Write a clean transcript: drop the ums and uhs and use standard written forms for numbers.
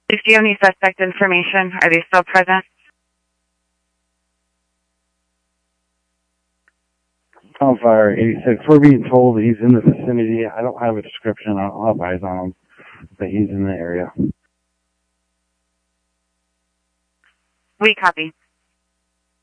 Do you have any suspect information? Are they still present? Tom Fire 86. We're being told that he's in the vicinity. I don't have a description. I don't have eyes on him, but he's in the area. We copy.